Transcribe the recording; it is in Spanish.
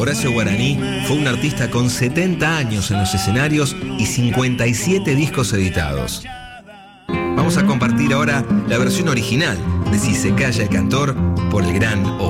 Horacio Guaraní fue un artista con 70 años en los escenarios y 57 discos editados. Vamos a compartir ahora la versión original de Si se calla el cantor por el gran